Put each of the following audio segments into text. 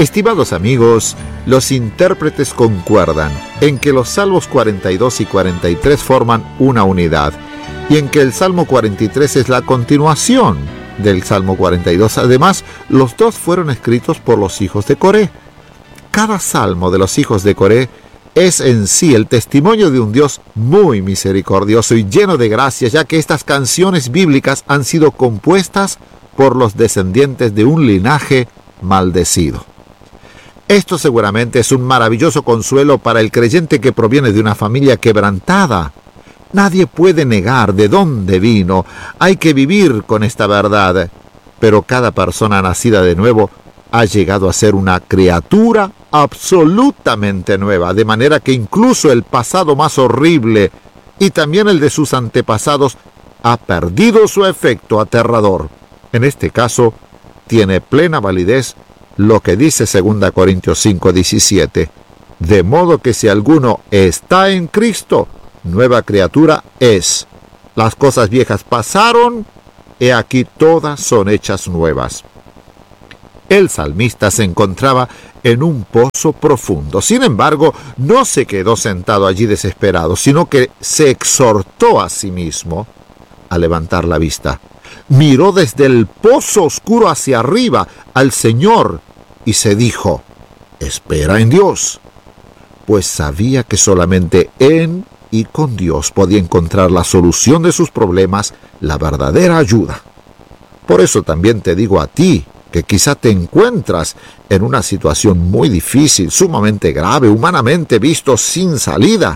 Estimados amigos, los intérpretes concuerdan en que los Salmos 42 y 43 forman una unidad y en que el Salmo 43 es la continuación del Salmo 42. Además, los dos fueron escritos por los hijos de Coré. Cada salmo de los hijos de Coré es en sí el testimonio de un Dios muy misericordioso y lleno de gracia, ya que estas canciones bíblicas han sido compuestas por los descendientes de un linaje maldecido. Esto seguramente es un maravilloso consuelo para el creyente que proviene de una familia quebrantada. Nadie puede negar de dónde vino. Hay que vivir con esta verdad. Pero cada persona nacida de nuevo ha llegado a ser una criatura absolutamente nueva, de manera que incluso el pasado más horrible y también el de sus antepasados ha perdido su efecto aterrador. En este caso, tiene plena validez lo que dice 2 Corintios 5:17, de modo que si alguno está en Cristo, nueva criatura es. Las cosas viejas pasaron, he aquí todas son hechas nuevas. El salmista se encontraba en un pozo profundo. Sin embargo, no se quedó sentado allí desesperado, sino que se exhortó a sí mismo a levantar la vista. Miró desde el pozo oscuro hacia arriba al Señor y se dijo: espera en Dios, pues sabía que solamente en y con Dios podía encontrar la solución de sus problemas, la verdadera ayuda. Por eso también te digo a ti, que quizá te encuentras en una situación muy difícil, sumamente grave, humanamente visto, sin salida.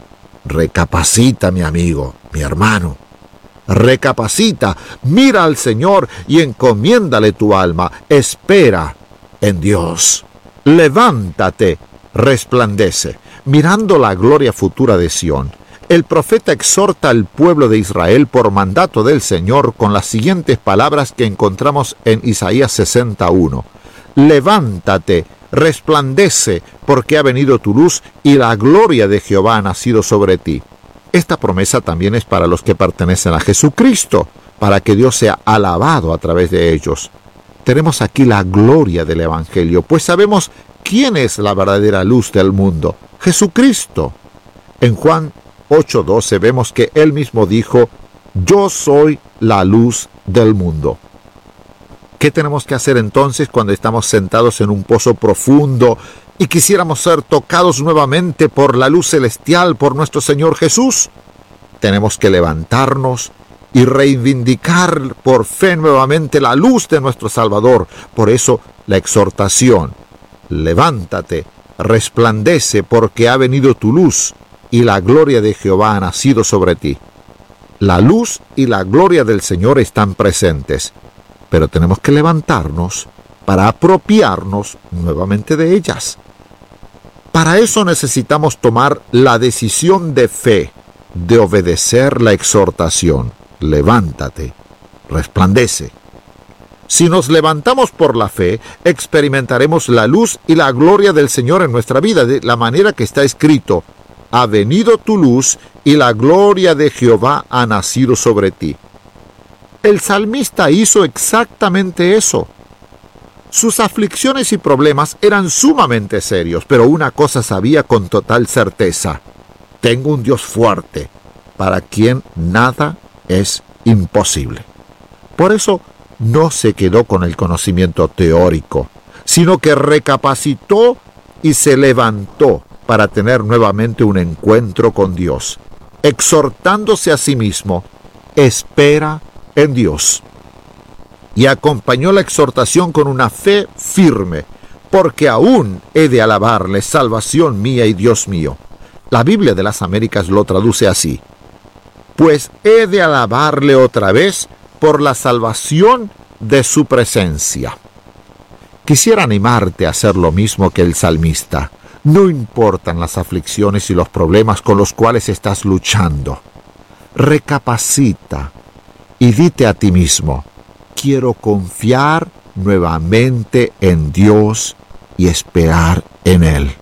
Recapacita, mi amigo, mi hermano. Recapacita, mira al Señor y encomiéndale tu alma. Espera en Dios. Levántate, resplandece, mirando la gloria futura de Sión. El profeta exhorta al pueblo de Israel por mandato del Señor con las siguientes palabras que encontramos en Isaías 61. Levántate, resplandece, porque ha venido tu luz y la gloria de Jehová ha nacido sobre ti. Esta promesa también es para los que pertenecen a Jesucristo, para que Dios sea alabado a través de ellos. Tenemos aquí la gloria del Evangelio, pues sabemos quién es la verdadera luz del mundo: Jesucristo. En Juan 8:12 vemos que él mismo dijo: yo soy la luz del mundo. ¿Qué tenemos que hacer entonces cuando estamos sentados en un pozo profundo y quisiéramos ser tocados nuevamente por la luz celestial, por nuestro Señor Jesús? Tenemos que levantarnos y reivindicar por fe nuevamente la luz de nuestro Salvador. Por eso la exhortación: levántate, resplandece, porque ha venido tu luz y la gloria de Jehová ha nacido sobre ti. La luz y la gloria del Señor están presentes, pero tenemos que levantarnos para apropiarnos nuevamente de ellas. Para eso necesitamos tomar la decisión de fe, de obedecer la exhortación: levántate, resplandece. Si nos levantamos por la fe, experimentaremos la luz y la gloria del Señor en nuestra vida, de la manera que está escrito: ha venido tu luz y la gloria de Jehová ha nacido sobre ti. El salmista hizo exactamente eso. Sus aflicciones y problemas eran sumamente serios, pero una cosa sabía con total certeza: tengo un Dios fuerte, para quien nada es imposible. Por eso no se quedó con el conocimiento teórico, sino que recapacitó y se levantó para tener nuevamente un encuentro con Dios, exhortándose a sí mismo: espera en Dios. Y acompañó la exhortación con una fe firme: porque aún he de alabarle, salvación mía y Dios mío. La Biblia de las Américas lo traduce así: pues he de alabarle otra vez por la salvación de su presencia. Quisiera animarte a hacer lo mismo que el salmista. No importan las aflicciones y los problemas con los cuales estás luchando. Recapacita y dite a ti mismo: quiero confiar nuevamente en Dios y esperar en Él.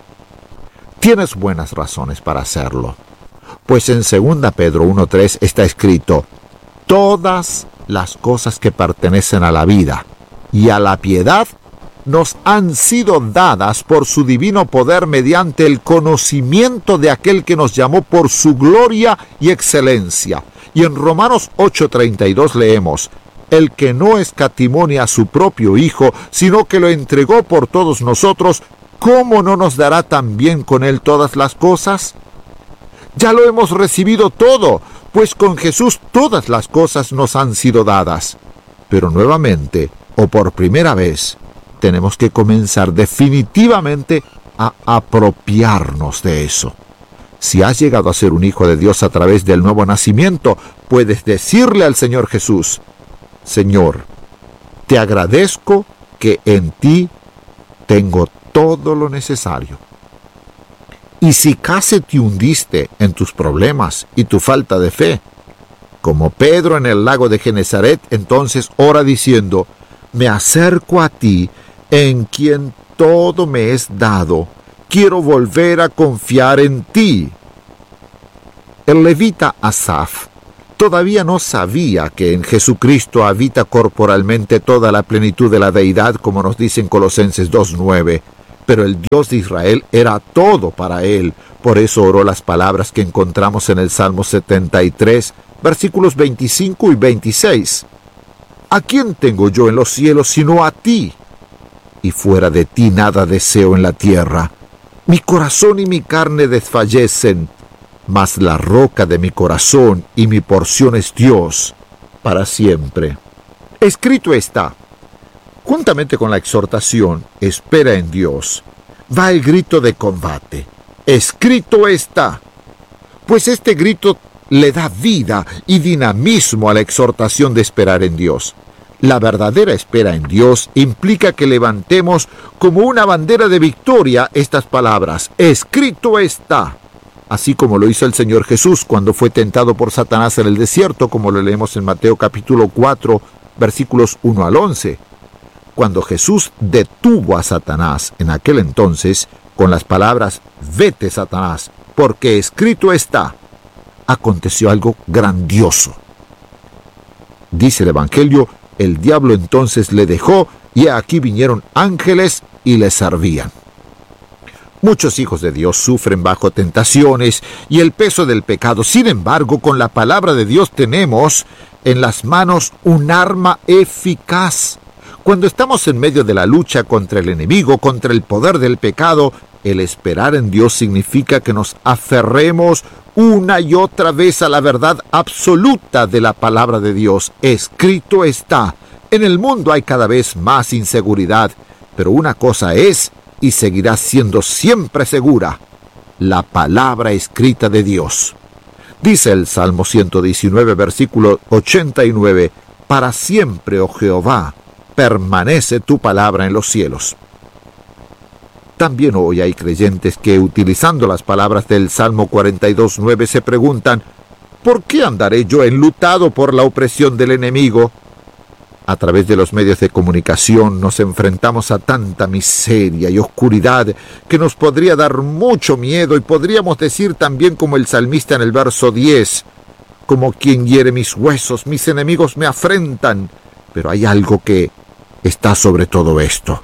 Tienes buenas razones para hacerlo, pues en 2 Pedro 1:3 está escrito: todas las cosas que pertenecen a la vida y a la piedad nos han sido dadas por su divino poder mediante el conocimiento de aquel que nos llamó por su gloria y excelencia. Y en Romanos 8:32 leemos: el que no escatimó a su propio Hijo, sino que lo entregó por todos nosotros, ¿cómo no nos dará también con él todas las cosas? Ya lo hemos recibido todo, pues con Jesús todas las cosas nos han sido dadas. Pero nuevamente, o por primera vez, tenemos que comenzar definitivamente a apropiarnos de eso. Si has llegado a ser un hijo de Dios a través del nuevo nacimiento, puedes decirle al Señor Jesús: Señor, te agradezco que en ti tengo todo lo necesario. Y si casi te hundiste en tus problemas y tu falta de fe, como Pedro en el lago de Genezaret, entonces ora diciendo: me acerco a ti, en quien todo me es dado. Quiero volver a confiar en ti. El levita Asaf todavía no sabía que en Jesucristo habita corporalmente toda la plenitud de la deidad, como nos dice en Colosenses 2:9. Pero el Dios de Israel era todo para él. Por eso oró las palabras que encontramos en el Salmo 73, versículos 25 y 26. ¿A quién tengo yo en los cielos sino a ti? Y fuera de ti nada deseo en la tierra. Mi corazón y mi carne desfallecen, mas la roca de mi corazón y mi porción es Dios para siempre. Escrito está. Juntamente con la exhortación, espera en Dios, va el grito de combate. Escrito está. Pues este grito le da vida y dinamismo a la exhortación de esperar en Dios. La verdadera espera en Dios implica que levantemos como una bandera de victoria estas palabras: escrito está. Así como lo hizo el Señor Jesús cuando fue tentado por Satanás en el desierto, como lo leemos en Mateo capítulo 4, versículos 1 al 11. Cuando Jesús detuvo a Satanás en aquel entonces, con las palabras: vete, Satanás, porque escrito está, aconteció algo grandioso. Dice el Evangelio: el diablo entonces le dejó, y aquí vinieron ángeles y le servían. Muchos hijos de Dios sufren bajo tentaciones y el peso del pecado. Sin embargo, con la palabra de Dios tenemos en las manos un arma eficaz. Cuando estamos en medio de la lucha contra el enemigo, contra el poder del pecado, el esperar en Dios significa que nos aferremos una y otra vez a la verdad absoluta de la palabra de Dios. Escrito está. En el mundo hay cada vez más inseguridad, pero una cosa es y seguirá siendo siempre segura: la palabra escrita de Dios. Dice el Salmo 119, versículo 89, para siempre, oh Jehová, permanece tu palabra en los cielos. También hoy hay creyentes que, utilizando las palabras del Salmo 42:9, se preguntan: ¿por qué andaré yo enlutado por la opresión del enemigo? A través de los medios de comunicación nos enfrentamos a tanta miseria y oscuridad que nos podría dar mucho miedo, y podríamos decir también como el salmista en el verso 10, como quien hiere mis huesos, mis enemigos me afrentan. Pero hay algo que está sobre todo esto: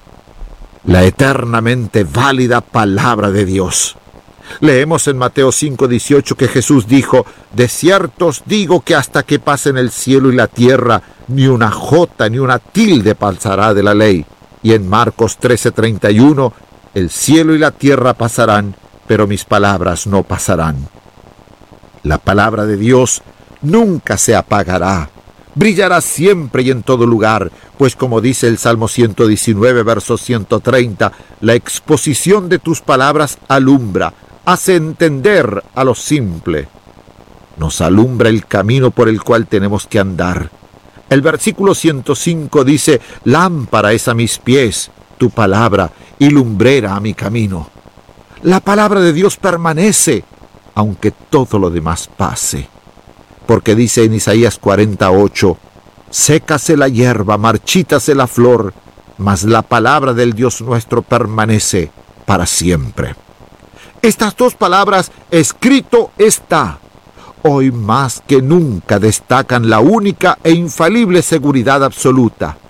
la eternamente válida palabra de Dios. Leemos en Mateo 5:18 que Jesús dijo: de cierto os digo que hasta que pasen el cielo y la tierra, ni una jota ni una tilde pasará de la ley. Y en Marcos 13:31, el cielo y la tierra pasarán, pero mis palabras no pasarán. La palabra de Dios nunca se apagará. Brillará siempre y en todo lugar, pues como dice el Salmo 119, verso 130, la exposición de tus palabras alumbra, hace entender a lo simple. Nos alumbra el camino por el cual tenemos que andar. El versículo 105 dice: lámpara es a mis pies tu palabra y lumbrera a mi camino. La palabra de Dios permanece, aunque todo lo demás pase. Porque dice en Isaías 48, sécase la hierba, marchítase la flor, mas la palabra del Dios nuestro permanece para siempre. Estas dos palabras, escrito está, hoy más que nunca destacan la única e infalible seguridad absoluta.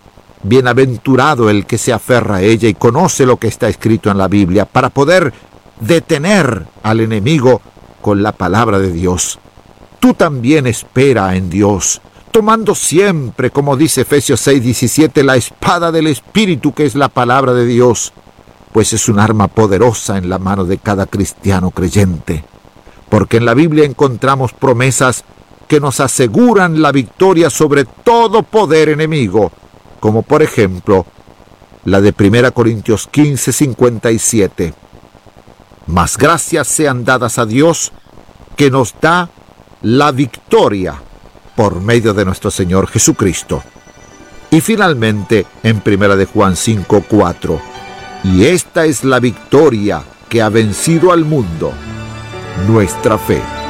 Bienaventurado el que se aferra a ella y conoce lo que está escrito en la Biblia para poder detener al enemigo con la palabra de Dios. Tú también espera en Dios, tomando siempre, como dice Efesios 6:17, la espada del Espíritu, que es la palabra de Dios, pues es un arma poderosa en la mano de cada cristiano creyente. Porque en la Biblia encontramos promesas que nos aseguran la victoria sobre todo poder enemigo, como por ejemplo la de 1 Corintios 15:57. Mas gracias sean dadas a Dios, que nos da la victoria por medio de nuestro Señor Jesucristo. Y finalmente en 1 Juan 5:4, y esta es la victoria que ha vencido al mundo, nuestra fe.